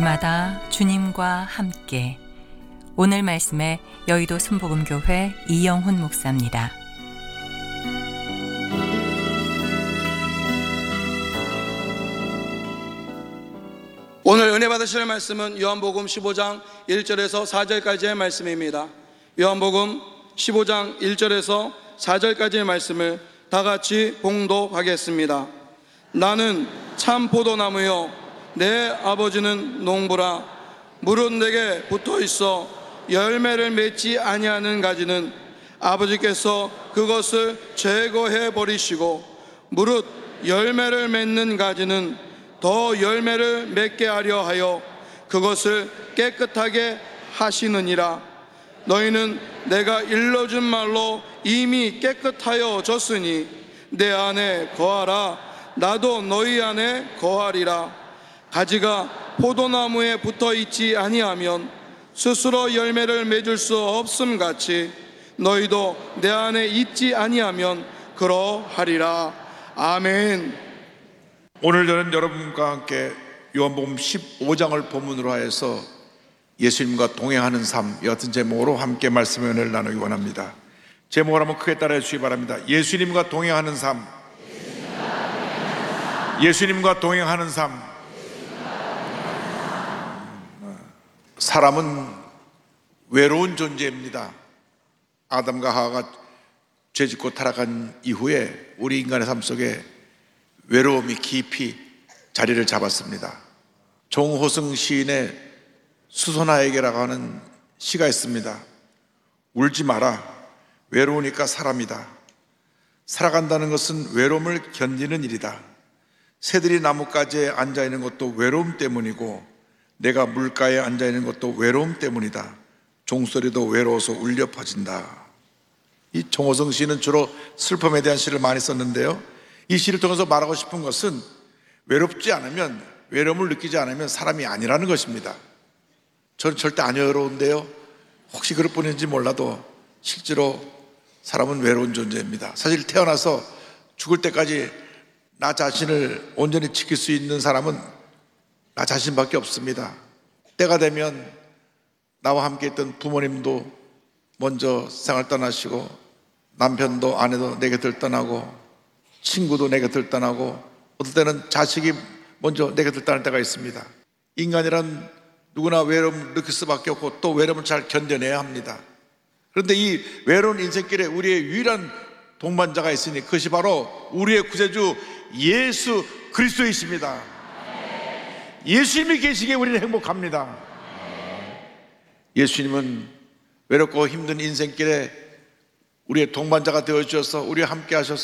마다 주님과 함께. 오늘 말씀에 여의도 순복음교회 이영훈 목사입니다. 오늘 은혜 받으실 말씀은 요한복음 15장 1절에서 4절까지의 말씀입니다. 요한복음 15장 1절에서 4절까지의 말씀을 다 같이 봉독하겠습니다. 나는 참 포도나무요 내 아버지는 농부라. 무릇 내게 붙어 있어 열매를 맺지 아니하는 가지는 아버지께서 그것을 제거해 버리시고, 무릇 열매를 맺는 가지는 더 열매를 맺게 하려 하여 그것을 깨끗하게 하시느니라. 너희는 내가 일러준 말로 이미 깨끗하여 졌으니 내 안에 거하라. 나도 너희 안에 거하리라. 가지가 포도나무에 붙어 있지 아니하면 스스로 열매를 맺을 수 없음 같이 너희도 내 안에 있지 아니하면 그러하리라. 아멘. 오늘 저는 여러분과 함께 요한복음 15장을 본문으로 하여서 예수님과 동행하는 삶, 여튼 제목으로 함께 말씀의 은혜를 나누기 원합니다. 제목을 한번 크게 따라해 주시기 바랍니다. 예수님과 동행하는 삶. 예수님과 동행하는 삶. 사람은 외로운 존재입니다. 아담과 하와가 죄짓고 타락한 이후에 우리 인간의 삶 속에 외로움이 깊이 자리를 잡았습니다. 정호승 시인의 수선화에게라고 하는 시가 있습니다. 울지 마라. 외로우니까 사람이다. 살아간다는 것은 외로움을 견디는 일이다. 새들이 나뭇가지에 앉아있는 것도 외로움 때문이고 내가 물가에 앉아있는 것도 외로움 때문이다. 종소리도 외로워서 울려 퍼진다. 이 정호성 시는 주로 슬픔에 대한 시를 많이 썼는데요, 이 시를 통해서 말하고 싶은 것은 외롭지 않으면, 외로움을 느끼지 않으면 사람이 아니라는 것입니다. 저는 절대 안 외로운데요, 혹시 그럴 뻔했는지 몰라도 실제로 사람은 외로운 존재입니다. 사실 태어나서 죽을 때까지 나 자신을 온전히 지킬 수 있는 사람은 나 자신밖에 없습니다. 때가 되면 나와 함께 있던 부모님도 먼저 세상을 떠나시고, 남편도 아내도 내 곁을 떠나고, 친구도 내 곁을 떠나고, 어떨 때는 자식이 먼저 내 곁을 떠날 때가 있습니다. 인간이란 누구나 외로움을 느낄 수밖에 없고 또 외로움을 잘 견뎌내야 합니다. 그런데 이 외로운 인생길에 우리의 유일한 동반자가 있으니 그것이 바로 우리의 구세주 예수 그리스도이십니다. 예수님이 계시기에 우리는 행복합니다. 예수님은 외롭고 힘든 인생길에 우리의 동반자가 되어주셔서 우리와 함께 하셔서